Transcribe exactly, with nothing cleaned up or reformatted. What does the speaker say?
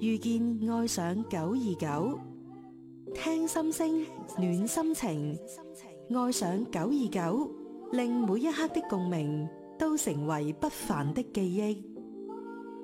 遇見愛上九二九，聽心聲，暖心情，愛上九二九，令每一刻的共鳴都成為不凡的記憶。